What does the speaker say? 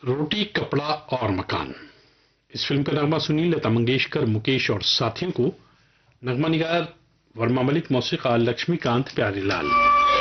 रोटी कपड़ा और मकान। इस फिल्म का नगमा सुनील, लता मंगेशकर, मुकेश और साथियों को। नगमा निगार वर्मा मलिक, मौसीक़ार लक्ष्मीकांत प्यारीलाल।